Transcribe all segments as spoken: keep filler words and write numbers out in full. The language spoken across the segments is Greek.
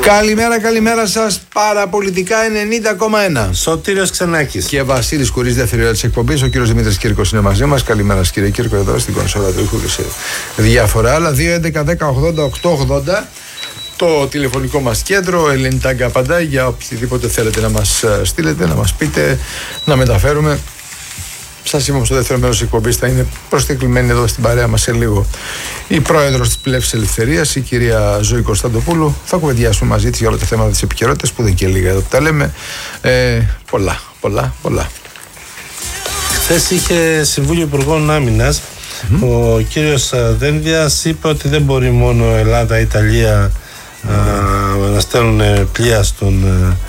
Καλημέρα, καλημέρα σας. Παραπολιτικά ενενήντα κόμμα ένα. Σωτήριος Ξενάκης και Βασίλης Κουρής, δεύτερη ώρα της εκπομπής. Ο κύριος Δημήτρης Κύρκος είναι μαζί μας. Καλημέρα σας, κύριε Κύρκο, εδώ στην κονσόλα του ήχου και σε διάφορα άλλα. δύο έντεκα δέκα ογδόντα οκτώ ογδόντα το τηλεφωνικό μας κέντρο. Ελληνιτάγκα απαντάει για οτιδήποτε θέλετε να μας στείλετε, να μας πείτε, να μεταφέρουμε. Σας είπαμε στο δεύτερο μέρος της εκπομπής, θα είναι προσκεκλημένη εδώ στην παρέα μας σε λίγο η πρόεδρος της Πλεύσης Ελευθερίας, η κυρία Ζωή Κωνσταντοπούλου. Θα κουβεντιάσουμε μαζί της για όλα τα θέματα της επικαιρότητας που δεν και λίγα εδώ που τα λέμε. Ε, πολλά, πολλά, πολλά. Χθες είχε Συμβούλιο Υπουργών Άμυνας. Mm-hmm. Ο κύριος Δένδιας είπε ότι δεν μπορεί μόνο Ελλάδα, Ιταλία mm-hmm. α, να στέλνουν πλοία στον,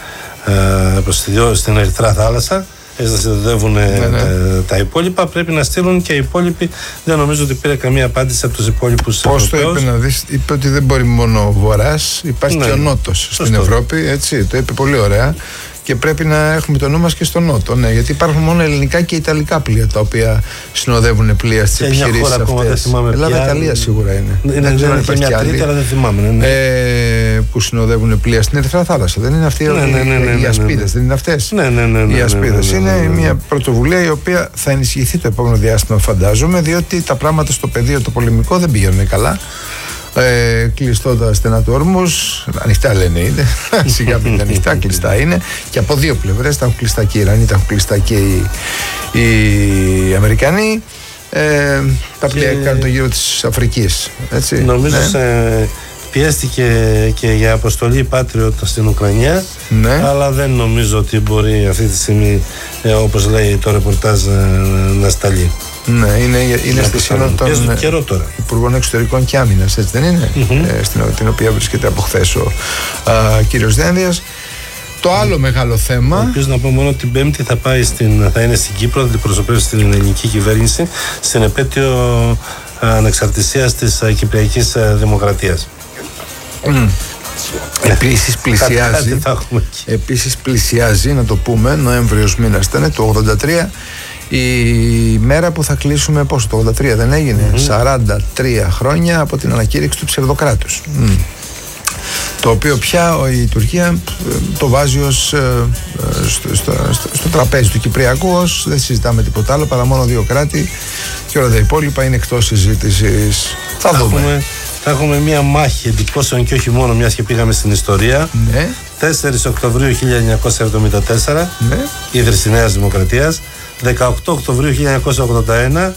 α, στην Ερυθρά θάλασσα. Έτσι να συνδεδεύουν ναι, ναι. τα υπόλοιπα. Πρέπει να στείλουν και οι υπόλοιποι. Δεν νομίζω ότι πήρε καμία απάντηση από τους υπόλοιπους. Πώς το είπε να δεις? Είπε ότι δεν μπορεί μόνο ο Βορράς, υπάρχει ναι. και ο Νότος στην Ευρώπη. Έτσι, το είπε πολύ ωραία. Και πρέπει να έχουμε το νου μας και στο Νότο. Ναι, γιατί υπάρχουν μόνο ελληνικά και ιταλικά πλοία τα οποία συνοδεύουν πλοία στις επιχειρήσεις αυτές. Ελλάδα, Ιταλία σίγουρα είναι. Είναι δεν ξέρω αν υπάρχει μια τρίτη, αλλά δεν θυμάμαι. Ναι, ναι. Ε, που συνοδεύουν πλοία στην Ερυθρά θάλασσα. Δεν είναι αυτοί ναι, ναι, ναι, ναι, ναι, οι ασπίδες, δεν είναι αυτές. Ναι, ναι, ναι, ναι, οι ασπίδες ναι, ναι, ναι, ναι, ναι. είναι μια πρωτοβουλία η οποία θα ενισχυθεί το επόμενο διάστημα, φαντάζομαι, διότι τα πράγματα στο πεδίο το πολεμικό δεν πηγαίνουν καλά. Ε, κλειστό τα στενά του όρμους, ανοιχτά λένε είναι, σιγά μην είναι ανοιχτά, κλειστά είναι και από δύο πλευρές, τα έχουν κλειστά και οι Ιρανοί, τα έχουν κλειστά και οι, οι Αμερικανοί. Ε, τα πλοία και... κάνουν το γύρο της Αφρικής, έτσι. Νομίζω ναι. σε... πιέστηκε και για αποστολή Patriot στην Ουκρανία, ναι. αλλά δεν νομίζω ότι μπορεί αυτή τη στιγμή, ε, όπως λέει το ρεπορτάζ, να σταλεί. Ναι, είναι, είναι στη σύνοδο των Υπουργών Εξωτερικών και Άμυνας, έτσι δεν είναι, mm-hmm. ε, στην, την οποία βρίσκεται από χθες ο α, κύριος Δένδιας. Το άλλο μεγάλο θέμα. Ο οποίος, να πω μόνο, την Πέμπτη θα, πάει στην, θα είναι στην Κύπρο, θα αντιπροσωπεύσει την ελληνική κυβέρνηση στην επέτειο ανεξαρτησίας της Κυπριακής Δημοκρατίας. Mm. Επίσης πλησιάζει, επίσης πλησιάζει, να το πούμε, Νοέμβριος μήνας ήταν, το ογδόντα τρία, η μέρα που θα κλείσουμε, πόσο, το ογδόντα τρία δεν έγινε, mm-hmm. σαράντα τρία χρόνια από την ανακήρυξη του ψευδοκράτους. Mm. Το οποίο πια η Τουρκία το βάζει ως, ε, στο, στο, στο, στο τραπέζι του Κυπριακού, ως δεν συζητάμε τίποτα άλλο παρά μόνο δύο κράτη και όλα τα υπόλοιπα είναι εκτός συζήτησης. Θα, θα δούμε. Έχουμε, θα έχουμε μια μάχη εντυπώσεων και όχι μόνο, μιας και πήγαμε στην ιστορία. Ναι. τέσσερις Οκτωβρίου χίλια εννιακόσια εβδομήντα τέσσερα, ναι. ίδρυση της Νέας Δημοκρατίας. δεκαοκτώ Οκτωβρίου χίλια εννιακόσια ογδόντα ένα,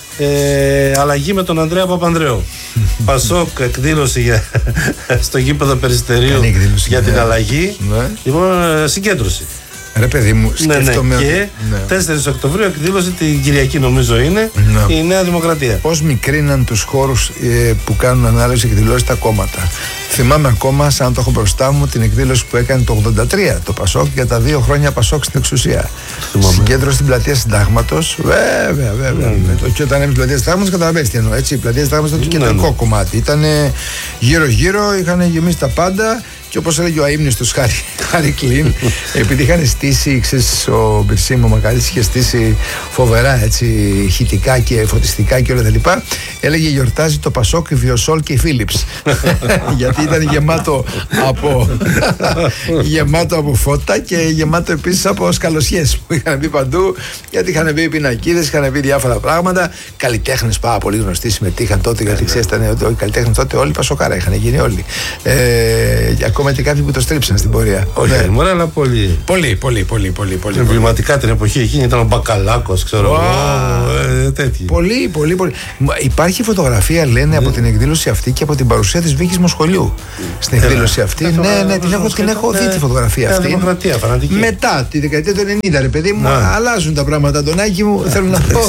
ε, αλλαγή με τον Ανδρέα Παπανδρέου. Πασόκ, εκδήλωση για, στο γήπεδο Περιστερίου για την αλλαγή. Ναι. Λοιπόν, συγκέντρωση. Ρε παιδί μου, σκέφτομαι. Ναι, ναι. Και ναι. τέσσερις Οκτωβρίου εκδήλωση την Κυριακή, νομίζω είναι, ναι. η Νέα Δημοκρατία. Πώς μικρύναν τους χώρους ε, που κάνουν ανάλυση εκδηλώσεις τα κόμματα. Θυμάμαι ακόμα, σαν το έχω μπροστά μου, την εκδήλωση που έκανε το ογδόντα τρία το Πασόκ για τα δύο χρόνια Πασόκ στην εξουσία. Θυμάμαι. Συγκέντρωση στην πλατεία Συντάγματος. Βέβαια, βέβαια. Ναι, ναι. Και όταν έμεινε στην πλατεία Συντάγματος, καταλαβαίνεις τι εννοώ. Έτσι, η πλατεία Συντάγματος ήταν το κεντρικό ναι, ναι. κομμάτι. Ήταν γύρω-γύρω, είχαν γεμίσει τα πάντα. Και όπως έλεγε ο αείμνηστος Χάρη, Χάρη Κλίν, επειδή είχαν στήσει, ξέρεις, ο Μπυρσίμ, ο Μακαρίτης είχε στήσει φοβερά έτσι, ηχητικά και φωτιστικά και όλα τα λοιπά, έλεγε γιορτάζει το Πασόκ, η Βιοσόλ και η Φίλιπς. Γιατί ήταν γεμάτο από, γεμάτο από φώτα και γεμάτο επίσης από σκαλωσιές που είχαν μπει παντού, γιατί είχαν μπει πινακίδες, είχαν μπει διάφορα πράγματα. Καλλιτέχνες πάρα πολύ γνωστοί συμμετείχαν τότε, γιατί ξέρεις, οι καλλιτέχνες τότε όλοι Πασοκάρα είχαν γίνει όλοι. Ε, ακόμα και κάποιοι που το στρίψαν στην πορεία. Όχι, ναι. Μωρέ, αλλά πολύ. Πολύ, πολύ, πολύ, πολύ. πολύ εμβληματικά την εποχή εκείνη ήταν ο Μπακαλάκος, ξέρω εγώ. Wow. Ε, τέτοιοι. Πολύ, πολύ, πολύ. Υπάρχει φωτογραφία, λένε, ναι. από την εκδήλωση αυτή και από την παρουσία της Βίκης Μοσχολιού. Στην εκδήλωση αυτή. Ναι, ναι, ναι, την έχω, την έχω δει τη φωτογραφία αυτή. Δημοκρατία, φανατική. Μετά τη δεκαετία του ενενήντα, ρε παιδί μου, αλλάζουν τα πράγματα. Αντωνάκη μου, θέλω να πω.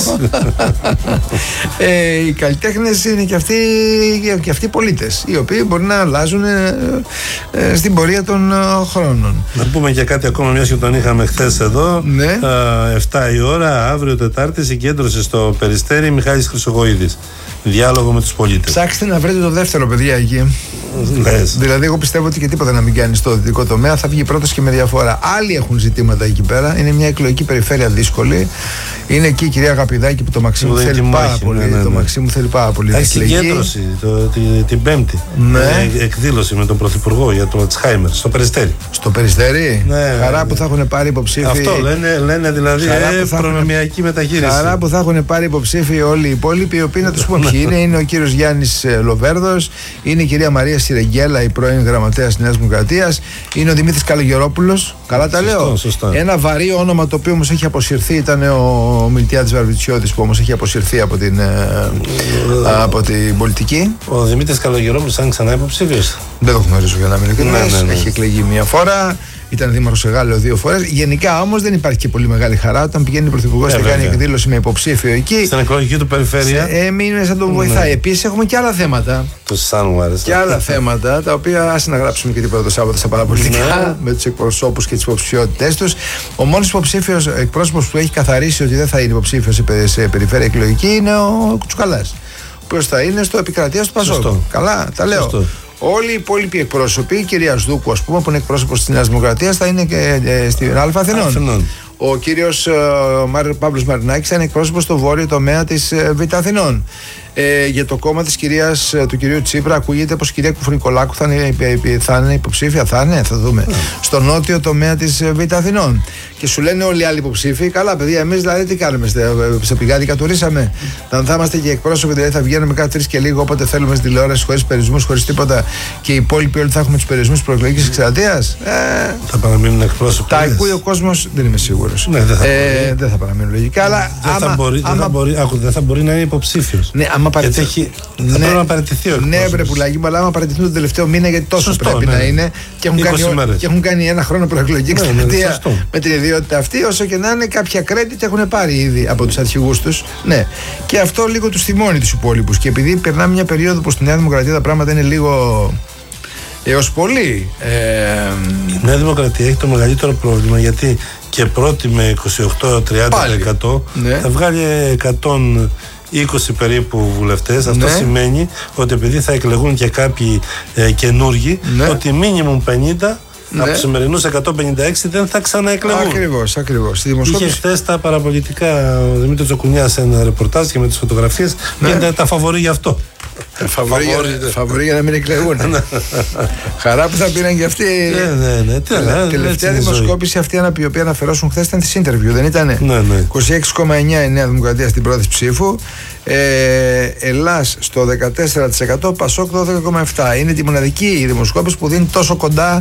ε, οι καλλιτέχνες είναι και αυτοί, και αυτοί πολίτες, οι οποίοι μπορεί να αλλάζουν ε, ε, στην πορεία των uh, χρόνων. Να πούμε και κάτι ακόμα, μιας και τον είχαμε χθες εδώ. Ναι. Uh, εφτά η ώρα, αύριο Τετάρτη, συγκέντρωση στο Περιστέρι, Μιχάλης Χρυσογοίδης. Διάλογο με τους πολίτες. Ψάξτε να βρείτε το δεύτερο, παιδιά, εκεί. Λες. Δηλαδή, εγώ πιστεύω ότι και τίποτα να μην κάνει στο δυτικό τομέα θα βγει πρώτος και με διαφορά. Άλλοι έχουν ζητήματα εκεί πέρα. Είναι μια εκλογική περιφέρεια δύσκολη. Είναι εκεί η κυρία Αγαπηδάκη που το Μαξίμου το θέλει πάρα μάχη, πολύ. Ναι, ναι, ναι. Το Μαξίμου θέλει πάρα πολύ. Έχει συγκέντρωση το, την, την Πέμπτη. Ναι. Εκδήλωση με τον Πρωθυπουργό για του Αλτσχάιμερ, στο Περιστέρι. Στο Περιστέρι, ναι, χαρά ναι. που θα έχουν πάρει υποψήφοι. Αυτό λένε, λένε δηλαδή ε, προνομιακή μεταχείριση. Χαρά που θα έχουν πάρει υποψήφοι όλοι οι υπόλοιποι, οι οποίοι να του πω ποιοι είναι. Είναι ο κύριος Γιάννης Λοβέρδος, είναι η κυρία Μαρία Σιρεγγέλα, η πρώην γραμματέας της Νέας Δημοκρατίας, είναι ο Δημήτρης Καλογερόπουλος. Καλά τα λέω. Σωστό. Ένα βαρύ όνομα το οποίο όμως έχει αποσυρθεί ήταν ο Μιλτιάδης Βαρβιτσιώτης, που όμως έχει αποσυρθεί από την, ε, από την πολιτική. Ο Δημήτρης Καλογερόπουλος ήταν ξανά υποψήφιος. Δεν το γνωρίζω για να μην ειλικρινής. Ναι, ναι, ναι. Έχει εκλεγεί μία φορά. Ήταν δήμαρχος Εγάλεο δύο φορές. Γενικά όμως δεν υπάρχει και πολύ μεγάλη χαρά όταν πηγαίνει ο πρωθυπουργός και κάνει εκδήλωση με υποψήφιο εκεί. Στην εκλογική του περιφέρεια. Ε, μην είναι σαν τον βοηθάει. Ναι. Επίσης έχουμε και άλλα θέματα. Το Sunwires. Και άλλα θέματα τα οποία ας να γράψουμε και τίποτα το Σάββατο στα παραπολιτικά ναι. με τους εκπροσώπους και τις υποψηφιότητές τους. Ο μόνος υποψήφιος εκπρόσωπος που έχει καθαρίσει ότι δεν θα είναι υποψήφιος σε, σε περιφέρεια εκλογική είναι ο Κουτσουκαλάς. Ο οποίος θα είναι στο επικρατείας του Πασόκ. Καλά, τα λέω. Σωστό. Όλοι οι υπόλοιποι εκπρόσωποι, η κυρία Σδούκου, ας πούμε, που είναι εκπρόσωπος της Νέας Δημοκρατίας, θα είναι και ε, στην Α Αθηνών. Ο κύριος ε, Παύλος Μαρινάκης θα είναι εκπρόσωπος στο βόρειο τομέα της ε, Β Αθηνών. Ε, για το κόμμα της κυρίας, του κυρίου Τσίπρα ακούγεται πως η κυρία Κουφρικολάκου θα είναι, θα είναι υποψήφια, θα είναι, θα δούμε, yeah. στο νότιο τομέα της Β Αθηνών. Και σου λένε όλοι οι άλλοι υποψήφοι, καλά παιδιά, εμείς δηλαδή τι κάνουμε, σε πηγάδι κατουρίσαμε. Mm. Θα είμαστε και εκπρόσωποι, δηλαδή θα βγαίνουμε κάθε τρεις και λίγο όποτε θέλουμε στην τηλεόραση, χωρίς περιορισμούς, χωρίς τίποτα, και οι υπόλοιποι όλοι θα έχουμε τους περιορισμούς προεκλογικής εκστρατείας. Ε, θα παραμείνουν εκπρόσωποι. Τα ακούει ο κόσμος, δεν είμαι σίγουρος. Ναι, δεν, θα ε, δεν θα παραμείνουν λογικά, αλλά δεν, άμα, θα μπορεί, άμα, δεν, θα μπορεί, άκου, δεν θα μπορεί να είναι υποψήφιος. Ναι, άμα γιατί έχει, ναι, θα πρέπει να παραιτηθεί ο ναι, βρε πουλάκι, αλλά άμα παραιτηθούν τον τελευταίο μήνα, γιατί τόσο σωστό, πρέπει ναι, να είναι και έχουν, κάνει, και έχουν κάνει ένα χρόνο προεκλογική εκστρατεία ναι, ναι, με την ιδιότητα αυτή, όσο και να είναι, κάποια credit έχουν πάρει ήδη από τους αρχηγούς τους. Ναι. Και αυτό λίγο τους θυμώνει τους υπόλοιπους. Και επειδή περνάμε μια περίοδο που στη Νέα Δημοκρατία τα πράγματα είναι λίγο έως πολύ. Ε, η Νέα Δημοκρατία έχει το μεγαλύτερο πρόβλημα, γιατί και πρώτη με είκοσι οκτώ με τριάντα τοις εκατό ναι. θα βγάλει εκατόν είκοσι περίπου βουλευτές. Αυτό ναι. σημαίνει ότι επειδή θα εκλεγούν και κάποιοι ε, καινούργοι, ναι. ότι μίνιμουμ πενήντα ναι. από τους σημερινούς εκατόν πενήντα έξι δεν θα ξαναεκλεγούν. Ακριβώς, ακριβώς. Είχε χθες τα παραπολιτικά ο Δημήτρης Τζοκουνιάς σε ένα ρεπορτάζ και με τις φωτογραφίες ναι. και τα φαβορεί γι' αυτό. Φαβορεί για να μην εκλεγούν. Χαρά που θα πήραν και αυτοί. Ναι, ναι, ναι. Τελευταία δημοσκόπηση αυτή η οποία αναφερόσουν χθες ήταν της interview, δεν ήτανε? είκοσι έξι κόμμα εννιά η Νέα Δημοκρατία στην πρόθεση ψήφου. Ελλάς στο δεκατέσσερα τοις εκατό, Πασόκ δώδεκα κόμμα επτά. Είναι τη μοναδική δημοσκόπηση που δίνει τόσο κοντά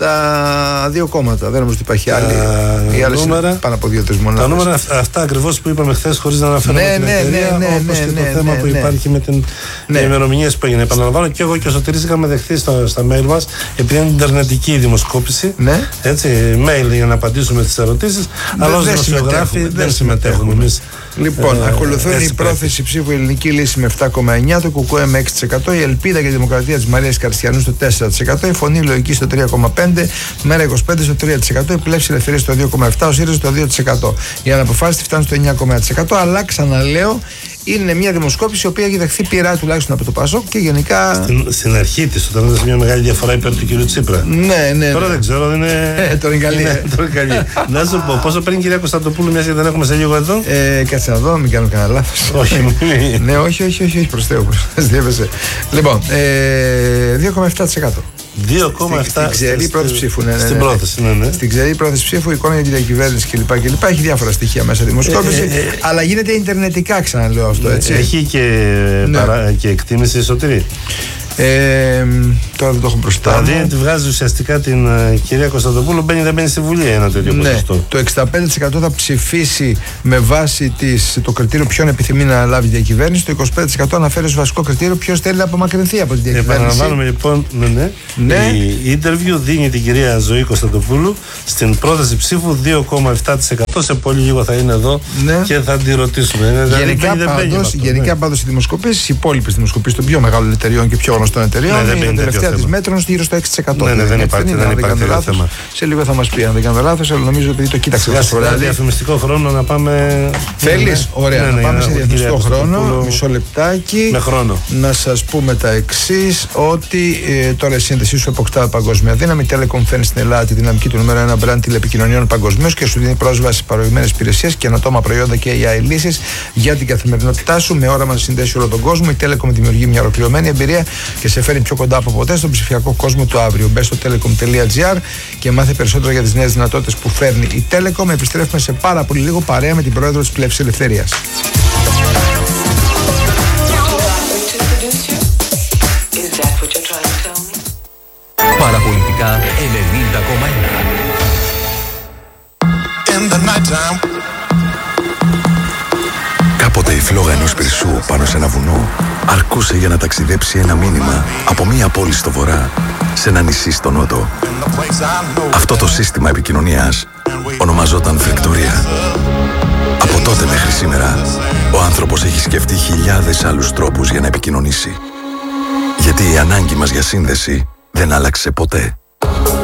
τα δύο κόμματα. Δεν νομίζω ότι υπάρχει άλλη. Οι άλλες είναι πάνω από δύο-τρεις μονάδες. Τα νούμερα αυτά ακριβώς που είπαμε χθες, χωρίς να αναφέρουμε ναι, την ναι, εταιρεία, ναι, όπως ναι, και ναι, το ναι, θέμα ναι, που ναι. υπάρχει με την ναι. ημερομηνίες που έγινε. Επαναλαμβάνω, και εγώ και ο Σωτήρης είχαμε δεχθεί στα, στα mail μας, επειδή είναι ιντερνετική η δημοσκόπηση. Ναι. Έτσι, mail για να απαντήσουμε τις ερωτήσεις. Αλλά ως δημοσιογράφοι δεν συμμετέχουμε εμείς. Λοιπόν, ε, ακολουθούν η πρόθεση ψήφου η Ελληνική Λύση με επτά κόμμα εννιά, το ΚΚΕ με έξι τοις εκατό, η Ελπίδα και η Δημοκρατία της Μαρίας Καριστιανού στο τέσσερα τοις εκατό, η Φωνή Λογική στο τρία κόμμα πέντε τοις εκατό, Μέρα είκοσι πέντε στο τρία τοις εκατό, η Πλεύση Ελευθερία στο δύο κόμμα επτά τοις εκατό, ο ΣΥΡΙΖΑ στο δύο τοις εκατό. Η Αναποφάσιστη φτάνει στο εννιά κόμμα ένα τοις εκατό, αλλά ξαναλέω, είναι μια δημοσκόπηση η οποία έχει δεχθεί πειρά τουλάχιστον από το Πασόκ και γενικά. Στην, στην αρχή τη, όταν έδωσε μια μεγάλη διαφορά υπέρ του κ. Τσίπρα. Ναι, ναι. Τώρα ναι. δεν ξέρω, δεν είναι. Ε, τώρα είναι καλή. Ναι, τώρα είναι καλή. Να σου πω, πόσο παίρνει η κυρία Κωνσταντοπούλου, μια και δεν έχουμε σε λίγο εδώ. Ε, κάτσε να δω, μην κάνω κανένα λάθος. Όχι. Ναι, όχι, όχι, όχι, όχι προς Θεού. Λοιπόν, ε, δύο κόμμα επτά τοις εκατό. δύο κόμμα επτά Στην ξερή πρώτη ψήφου. Ναι, ναι, ναι. Στην πρόθεση, ναι, ναι. Στην ξερή πρώτη ψήφου, εικόνα για τη διακυβέρνηση κλπ. κλπ. Έχει διάφορα στοιχεία μέσα δημοσκόπηση, ε, ε, ε, αλλά γίνεται ιντερνετικά, ξαναλέω αυτό. Έτσι. Έχει και, ναι. παρά, και εκτίμηση εσωτερική. Ε, τώρα δεν το έχω μπροστά. Δηλαδή, τη βγάζει ουσιαστικά την uh, κυρία Κωνσταντοπούλου, μπαίνει δεν μπαίνει στη Βουλή ένα τέτοιο ναι, ποσοστό. Το εξήντα πέντε τοις εκατό θα ψηφίσει με βάση της, το κριτήριο ποιον επιθυμεί να λάβει διακυβέρνηση. Το είκοσι πέντε τοις εκατό αναφέρει ως βασικό κριτήριο ποιος θέλει να απομακρυνθεί από τη διακυβέρνηση. Επαναλαμβάνουμε λοιπόν, ναι, ναι. ναι. Η interview δίνει την κυρία Ζωή Κωνσταντοπούλου στην πρόταση ψήφου δύο κόμμα επτά τοις εκατό. Σε πολύ λίγο θα είναι εδώ ναι. και θα τη ρωτήσουμε. Γενικά πάντως ναι. οι δημοσκοπήσεις, οι υπόλοιπες δημοσκοπήσεις των πιο μεγάλων εταιριών και πιο γνωστών εταιριών, ναι, η τελευταία της μέτρων γύρω στο έξι τοις εκατό. Ναι, ναι, δεν υπάρχει, δεν υπάρχει θέμα. Σε λίγο θα μας πει αν δεν κάνω λάθος, αλλά νομίζω ότι το κοίταξε. Σε διαφημιστικό χρόνο να πάμε. Θέλεις? Ωραία, να πάμε σε διαφημιστικό χρόνο. Μισό λεπτάκι. Με χρόνο. Να σας πούμε τα εξής, ότι τώρα η σύνδεσή σου αποκτά παγκόσμια δύναμη. Η Telecom φέρνει στην Ελλάδα τη δυναμική του νούμερο ένα brand τηλεπικοινωνιών παγκοσμίως και σου δίνει πρόσβαση παροχημένες υπηρεσίες, καινοτόμα προϊόντα και έι άι λύσεις για την καθημερινότητά σου. Με όραμα να συνδέσει όλο τον κόσμο, η Telecom δημιουργεί μια ολοκληρωμένη εμπειρία και σε φέρνει πιο κοντά από ποτέ στον ψηφιακό κόσμο του αύριο. Μπες στο telecom τελεία gr και μάθε περισσότερο για τις νέες δυνατότητες που φέρνει η Telecom. Επιστρέφουμε σε πάρα πολύ λίγο παρέα με την πρόεδρο της Πλεύσης Ελευθερίας. Παραπολιτικά ενενήντα κόμμα ένα. Κάποτε η φλόγα ενός πυρσού πάνω σε ένα βουνό αρκούσε για να ταξιδέψει ένα μήνυμα από μία πόλη στο βορρά σε ένα νησί στο νότο. Αυτό το σύστημα επικοινωνίας ονομαζόταν Βικτωρία. Από τότε μέχρι σήμερα ο άνθρωπος έχει σκεφτεί χιλιάδες άλλους τρόπους για να επικοινωνήσει. Γιατί η ανάγκη μας για σύνδεση δεν άλλαξε ποτέ.